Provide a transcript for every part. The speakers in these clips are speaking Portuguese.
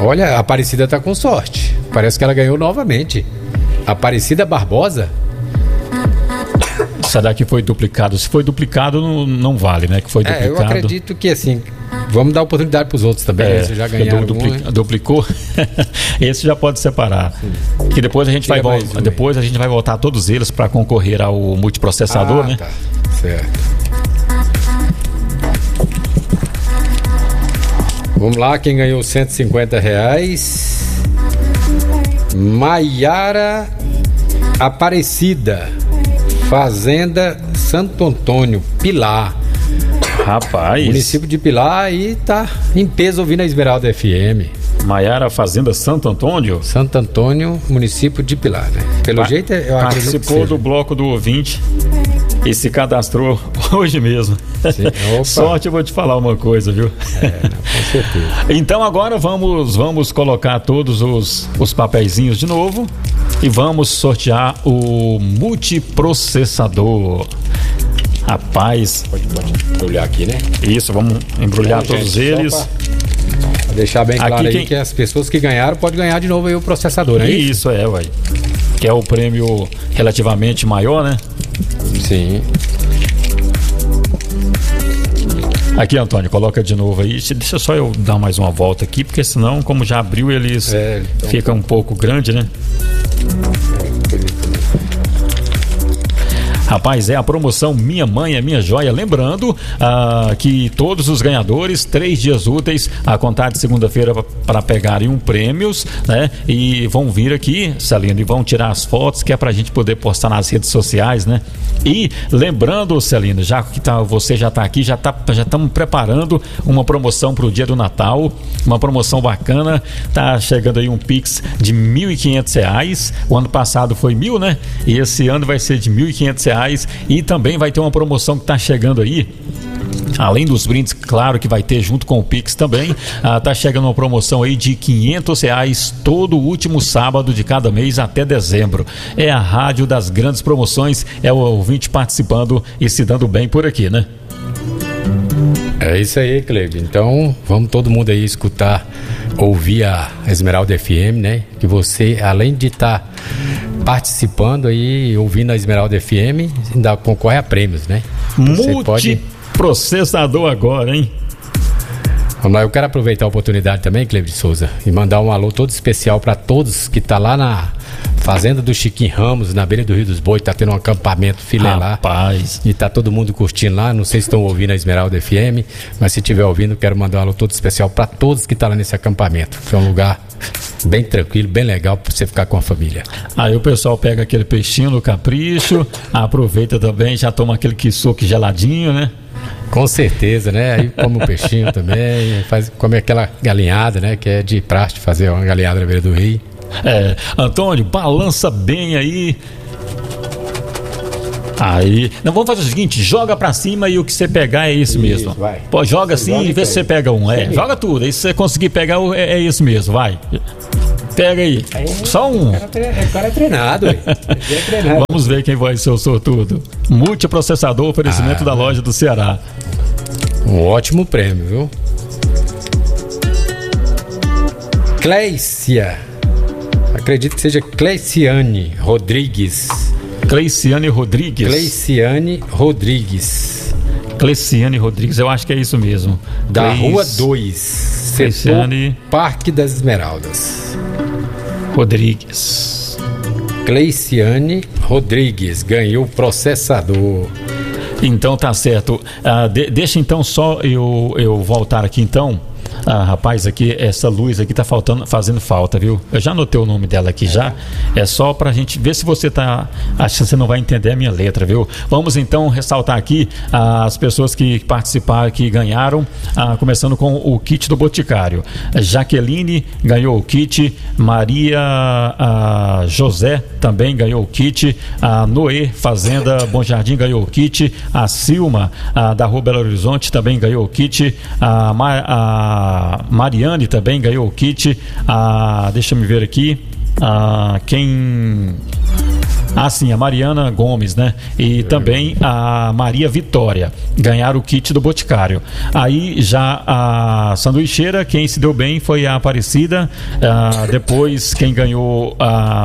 Olha, a Aparecida tá com sorte. Parece que ela ganhou novamente. Aparecida Barbosa. Será que foi duplicado? Se foi duplicado, não vale, né? Que foi duplicado. Eu acredito que assim, vamos dar oportunidade para os outros também. Você já ganharam duplicou. Esse já pode separar. Sim. Que depois a gente vai voltar todos eles para concorrer ao multiprocessador, né? Tá. Certo. Vamos lá, quem ganhou R$150? Maiara Aparecida, Fazenda Santo Antônio, Pilar. Rapaz. Município de Pilar, aí tá em peso ouvindo a Esmeralda FM. Maiara Fazenda Santo Antônio? Santo Antônio, município de Pilar, né? Pelo jeito, eu acredito que participou do bloco do ouvinte e se cadastrou hoje mesmo. Sorte, eu vou te falar uma coisa, viu? Com certeza. Então agora vamos colocar todos os papeizinhos de novo e vamos sortear o multiprocessador. Rapaz, pode embrulhar aqui, né? Isso, vamos embrulhar todos eles. Pra deixar bem claro aqui que as pessoas que ganharam podem ganhar de novo aí o processador, né? Isso, vai. Que é o prêmio relativamente maior, né? Sim. Aqui, Antônio, coloca de novo aí. Deixa só eu dar mais uma volta aqui, porque senão, como já abriu, eles fica um pouco grande, né? Rapaz, é a promoção Minha Mãe é Minha Joia. Lembrando que todos os ganhadores, 3 dias úteis a contar de segunda-feira para pegarem prêmios, né? E vão vir aqui, Celino, e vão tirar as fotos, que é pra gente poder postar nas redes sociais, né? E lembrando, Celino, já que você já tá aqui, já estamos preparando uma promoção pro dia do Natal, uma promoção bacana. Tá chegando aí um Pix de R$1.500. O ano passado foi 1.000, né? E esse ano vai ser de R$1.500. E também vai ter uma promoção que está chegando aí. Além dos brindes, claro que vai ter junto com o Pix também. Tá chegando uma promoção aí de R$500 todo último sábado de cada mês até dezembro. É a rádio das grandes promoções, é o ouvinte participando e se dando bem por aqui, né? É isso aí, Cleber. Então, vamos todo mundo aí escutar, ouvir a Esmeralda FM, né? Que você, além de estar participando aí, ouvindo a Esmeralda FM, ainda concorre a prêmios, né? Multiprocessador agora, hein? Vamos lá, eu quero aproveitar a oportunidade também, Cleber de Souza, e mandar um alô todo especial para todos que tá lá na Fazenda do Chiquinho Ramos, na beira do Rio dos Bois. Tá tendo um acampamento filé lá. Rapaz. E tá todo mundo curtindo lá. Não sei se estão ouvindo a Esmeralda FM, mas se estiver ouvindo, quero mandar um alô todo especial para todos que tá lá nesse acampamento. É um lugar bem tranquilo, bem legal para você ficar com a família. Aí o pessoal pega aquele peixinho no capricho, aproveita também, já toma aquele quiçoque geladinho, né? Com certeza, né? Aí come um peixinho também, come aquela galinhada, né? Que é de praxe fazer uma galinhada na beira do rio. Antônio, balança bem aí. Aí, não, vamos fazer o seguinte, joga pra cima e o que você pegar é isso mesmo. Vai. Pô, joga assim e vê se você pega um. Joga tudo, aí se você conseguir pegar é isso mesmo, vai. Pega aí. Só um. O cara é treinado, Vamos ver quem vai ser o sortudo. Multiprocessador, oferecimento da loja do Ceará. Um ótimo prêmio, viu? Cleicia. Acredito que seja Cleiciane Rodrigues. Cleiciane Rodrigues. Cleiciane Rodrigues, eu acho que é isso mesmo. Da Rua 2, setor Parque das Esmeraldas. Rodrigues. Cleiciane Rodrigues ganhou o processador. Então tá certo. Deixa então só eu voltar aqui então. Rapaz, aqui, essa luz aqui tá fazendo falta, viu? Eu já anotei o nome dela aqui já. É só pra gente ver se você acho que você não vai entender a minha letra, viu? Vamos então ressaltar aqui as pessoas que participaram, que ganharam, começando com o kit do Boticário. Jaqueline ganhou o kit, Maria José também ganhou o kit, a Noé Fazenda Bom Jardim ganhou o kit, a Silma da Rua Belo Horizonte também ganhou o kit, a Mariane também ganhou o kit. Deixa eu me ver aqui. Quem Sim, a Mariana Gomes, né? E também a Maria Vitória ganharam o kit do Boticário. Aí já a sanduicheira, quem se deu bem foi a Aparecida. Depois quem ganhou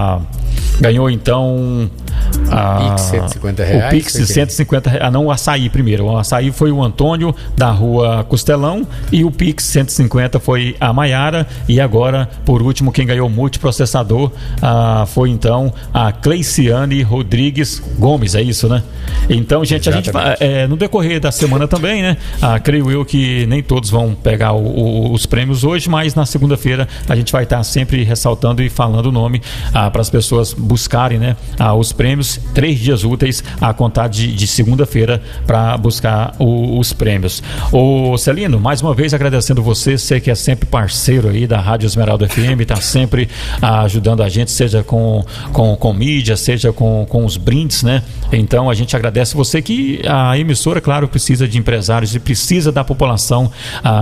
então Pix R$150. O Pix de R$150. Não, o açaí primeiro. O açaí foi o Antônio da Rua Costelão e o Pix 150 foi a Maiara. E agora, por último, quem ganhou o multiprocessador foi então a Cleiciane Rodrigues Gomes, é isso, né? Então, gente, exatamente. A gente no decorrer da semana também, né? Creio eu que nem todos vão pegar os prêmios hoje, mas na segunda-feira a gente vai estar sempre ressaltando e falando o nome para as pessoas buscarem, né? Os prêmios, 3 dias úteis a contar de segunda-feira para buscar os prêmios. Ô Celino, mais uma vez agradecendo você que é sempre parceiro aí da Rádio Esmeralda FM, tá sempre ajudando a gente, seja com mídia, seja com os brindes, né? Então a gente agradece você, que a emissora, claro, precisa de empresários e precisa da população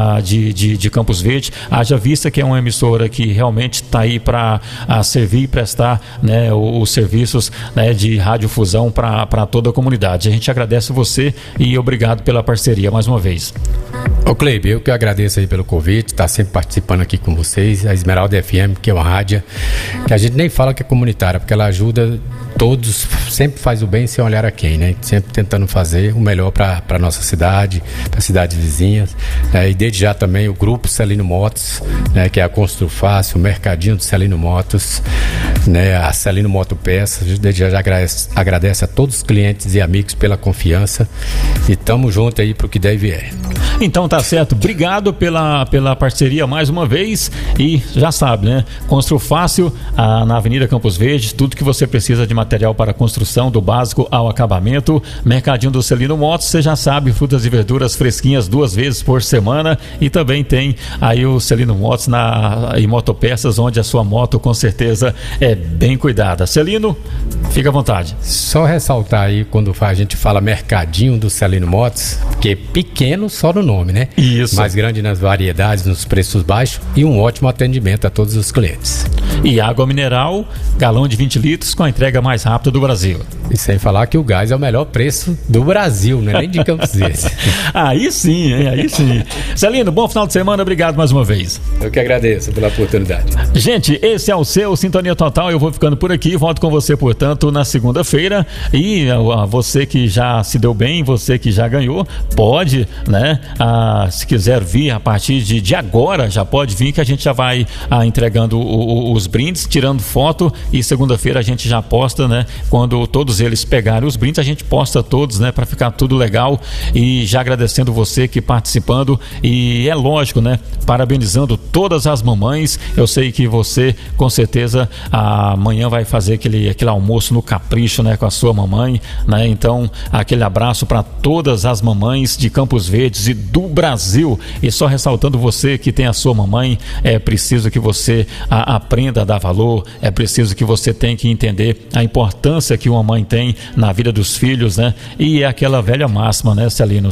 de Campos Verde, haja vista que é uma emissora que realmente está aí para servir e prestar, né, os serviços, né, de radiodifusão para toda a comunidade. A gente agradece você e obrigado pela parceria mais uma vez. Ô Cleibe, eu que agradeço aí pelo convite, tá sempre participando aqui com vocês, a Esmeralda FM, que é uma rádio que a gente nem fala que é comunitária, porque ela ajuda todos, sempre faz o bem sem olhar a quem, né? Sempre tentando fazer o melhor para nossa cidade, para cidades vizinhas, né? E desde já também o grupo Celino Motos, né? Que é a Constru Fácil, o Mercadinho do Celino Motos, né? A Celino Moto Peças, desde já agradece a todos os clientes e amigos pela confiança e tamo junto aí pro que der e vier. Então tá certo, obrigado pela parceria mais uma vez e já sabe, né? Constru Fácil, na Avenida Campos Verde, tudo que você precisa de material para construção, do básico ao acabamento. Mercadinho do Celino Motos, você já sabe, frutas e verduras fresquinhas 2 vezes por semana, e também tem aí o Celino Motos em Motopeças, onde a sua moto com certeza é bem cuidada. Celino, fica à vontade. Só ressaltar aí, quando a gente fala Mercadinho do Celino Motos, que é pequeno só no nome, né? Isso. Mais grande nas variedades, nos preços baixos e um ótimo atendimento a todos os clientes. E água mineral, galão de 20 litros com a entrega mais rápida do Brasil. E sem falar que o gás é o melhor preço do Brasil, não é nem de Campos Verdes. Aí sim, hein? Aí sim. Celino, bom final de semana, obrigado mais uma vez. Eu que agradeço pela oportunidade. Gente, esse é o seu Sintonia Total, eu vou ficando por aqui, volto com você, portanto, na segunda-feira, e você que já se deu bem, você que já ganhou, pode, né, se quiser vir a partir de agora, já pode vir, que a gente já vai entregando os brindes, tirando foto, e segunda-feira a gente já posta, né, quando todos eles pegarem os brindes, a gente posta todos, né, para ficar tudo legal, e já agradecendo você que participando, e é lógico, né, parabenizando todas as mamães. Eu sei que você, com certeza, amanhã vai fazer aquele almoço no capricho, né, com a sua mamãe, né? Então, aquele abraço para todas as mamães de Campos Verdes e do Brasil. E só ressaltando, você que tem a sua mamãe, é preciso que você aprenda a dar valor, é preciso que você tenha que entender a importância que uma mãe tem na vida dos filhos, né? E é aquela velha máxima, né, Celino?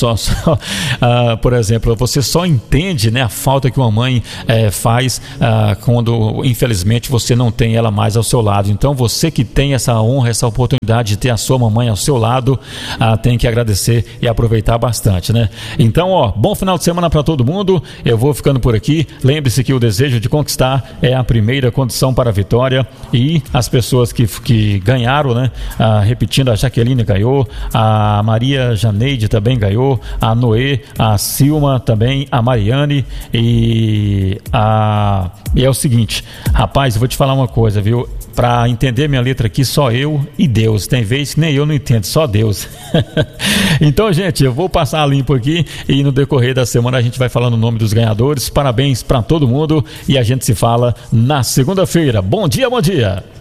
Por exemplo, você só entende, né, a falta que uma mãe faz quando, infelizmente, você não tem ela mais ao seu lado. Então, você que tem essa honra, essa oportunidade de ter a sua mamãe ao seu lado, tem que agradecer e aproveitar bastante, né? Então, bom final de semana para todo mundo. Eu vou ficando por aqui. Lembre-se que o desejo de conquistar é a primeira condição para a vitória, e as pessoas que ganharam, né? Repetindo, a Jaqueline ganhou, a Maria Janeide também ganhou, a Noê, a Silma também, a Mariane, e é o seguinte, rapaz, eu vou te falar uma coisa, viu? Para entender minha letra aqui, só eu e Deus. Tem vezes que nem eu não entendo, só Deus. Então, gente, eu vou passar limpo aqui, e no decorrer da semana a gente vai falando o nome dos ganhadores. Parabéns para todo mundo, e a gente se fala na segunda-feira. Bom dia, bom dia!